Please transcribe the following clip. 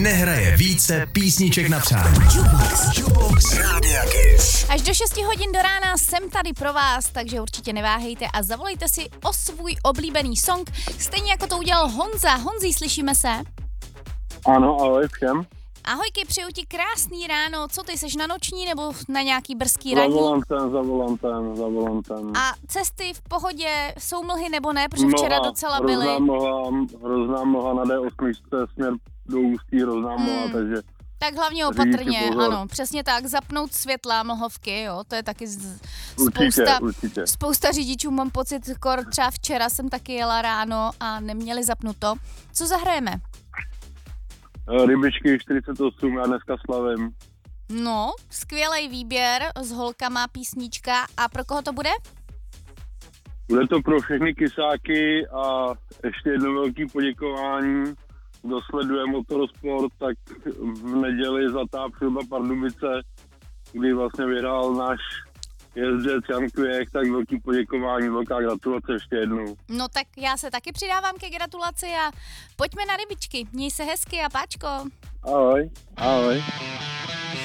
nehraje více písniček na přání. Jukebox Rádia Kiss. Až do 6 hodin do rána jsem tady pro vás, takže určitě neváhejte a zavolejte si o svůj oblíbený song, stejně jako to udělal Honza. Honzi, slyšíme se? Ano, ahoj všem. Ahojky, přeju ti krásný ráno. Co ty, seš na noční nebo na nějaký brzký Za ranní? volantem. A cesty v pohodě, jsou mlhy nebo ne? Protože včera docela byly. Hrozná mlha na D8 směr do Ústí, hrozná mlha, takže... Tak hlavně opatrně, ano, přesně tak, zapnout světla, mlhovky, jo, to je taky Určitě. Spousta řidičů, mám pocit, třeba včera jsem taky jela ráno a neměli zapnuto. Co zahrajeme? Rybičky 48, já dneska slavím. No, skvělej výběr, s holkama písnička, a pro koho to bude? Bude to pro všechny kysáky a ještě jedno velké poděkování. Kdo sleduje motorsport, tak v neděli Zlatá přilba Pardubice, kdy vlastně vyhrál náš jezdec Jan Kvěch, tak velký poděkování, velká gratulace ještě jednou. No tak já se taky přidávám ke gratulaci a pojďme na rybičky. Měj se hezky a páčko. Ahoj.